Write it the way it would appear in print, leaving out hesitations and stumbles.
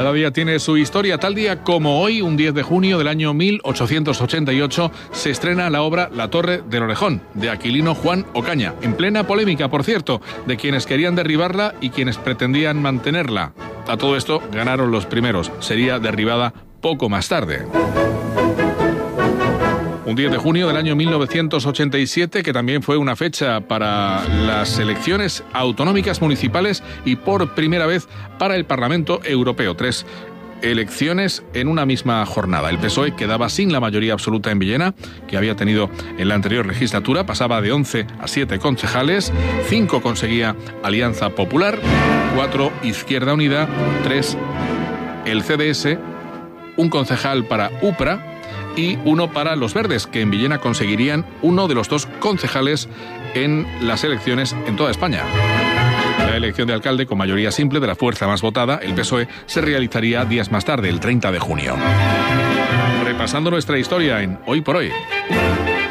Cada día tiene su historia. Tal día como hoy, un 10 de junio del año 1888, se estrena la obra La Torre del Orejón, de Aquilino Juan Ocaña, en plena polémica, por cierto, de quienes querían derribarla y quienes pretendían mantenerla. A todo esto ganaron los primeros. Sería derribada poco más tarde. Un 10 de junio del año 1987, que también fue una fecha para las elecciones autonómicas municipales y por primera vez para el Parlamento Europeo. 3 elecciones en una misma jornada. El PSOE quedaba sin la mayoría absoluta en Villena, que había tenido en la anterior legislatura. Pasaba de 11 a 7 concejales, 5 conseguía Alianza Popular, 4 Izquierda Unida, 3 el CDS, un concejal para UPRA y 1 para los Verdes, que en Villena conseguirían uno de los 2 concejales en las elecciones en toda España. La elección de alcalde con mayoría simple de la fuerza más votada, el PSOE, se realizaría días más tarde, el 30 de junio. Repasando nuestra historia en Hoy por Hoy.